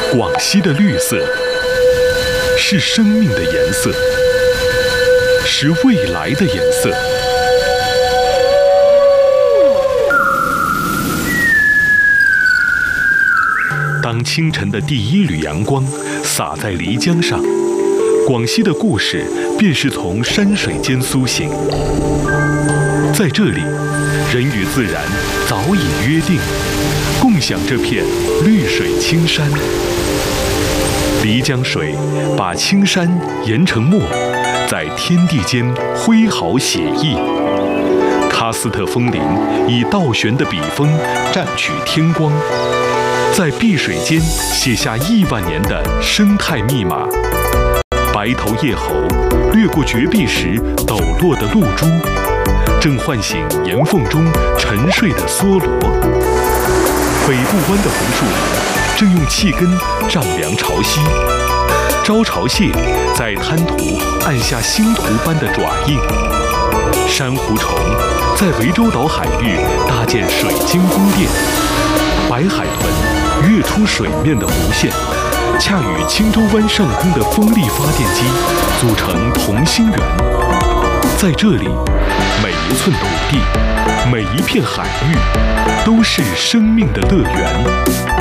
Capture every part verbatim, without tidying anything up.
广西的绿色是生命的颜色，是未来的颜色。当清晨的第一缕阳光洒在漓江上，广西的故事便是从山水间苏醒。在这里，人与自然早已约定，共享这片绿水青山。漓江水把青山研成墨，在天地间挥毫写意。喀斯特枫林以倒悬的笔锋蘸取天光，在碧水间写下亿万年的生态密码。白头叶猴掠过绝壁时抖落的露珠，正唤醒岩缝中沉睡的梭罗。北部湾的红树林正用气根丈量潮汐，招潮蟹在滩涂按下星图般的爪印。珊瑚虫在涠洲岛海域搭建水晶宫殿，白海豚跃出水面的弧线，恰与青洲湾上空的风力发电机组成同心圆。在这里，每一寸土地，每一片海域，都是生命的乐园。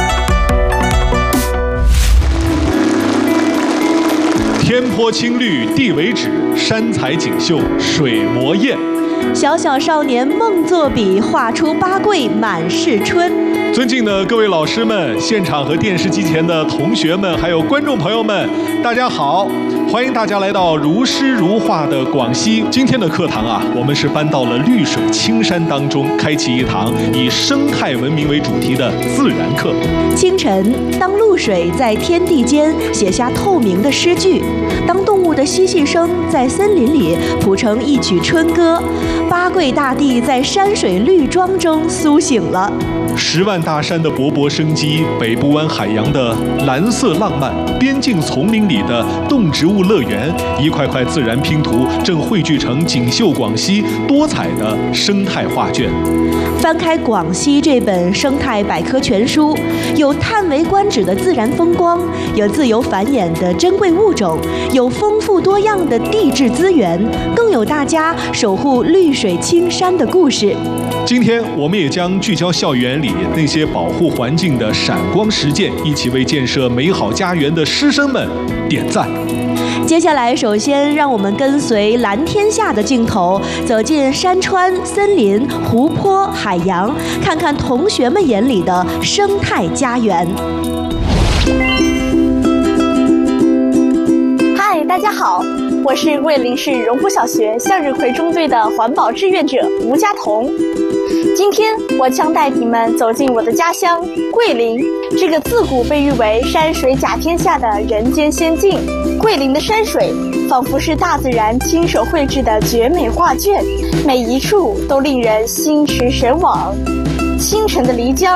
天坡青绿地为纸，山彩锦绣水磨砚。 小小少年梦作笔，画出八桂满是春。 尊敬的各位老师们，现场和电视机前的同学们，还有观众朋友们，大家好！欢迎大家来到如诗如画的广西。今天的课堂啊，我们是搬到了绿水青山当中，开启一堂以生态文明为主题的自然课。 清晨，当露水在天地间写下透明的诗句，当动物的嬉戏声在森林里谱成一曲春歌，八桂大地在山水绿妆中苏醒了。 十万大山的勃勃生机，北部湾海洋的蓝色浪漫，边境丛林里的动植物乐园，一块块自然拼图正汇聚成锦绣广西多彩的生态画卷。 翻开《广西》这本生态百科全书，有叹为观止的自然风光，有自由繁衍的珍贵物种，有丰富多样的地质资源，更有大家守护绿水青山的故事。 今天我们也将聚焦校园里那些保护环境的闪光实践，一起为建设美好家园的师生们点赞。 接下来，首先让我们跟随蓝天下的镜头，走进山川、森林、湖泊、海洋，看看同学们眼里的生态家园。 嗨，大家好，我是桂林市荣湖小学向日葵中队的环保志愿者吴佳彤。今天我将带你们走进我的家乡桂林，这个自古被誉为山水甲天下的人间仙境。桂林的山水仿佛是大自然亲手绘制的绝美画卷，每一处都令人心驰神往。清晨的漓江